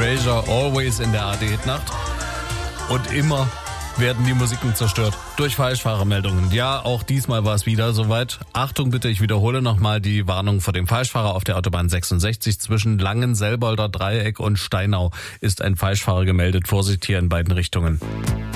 Erasure, Always in der AD-Nacht. Und immer werden die Musiken zerstört durch Falschfahrermeldungen. Ja, auch diesmal war es wieder soweit. Achtung bitte, ich wiederhole nochmal die Warnung vor dem Falschfahrer auf der Autobahn 66 zwischen Langenselbolder Dreieck und Steinau ist ein Falschfahrer gemeldet. Vorsicht hier in beiden Richtungen.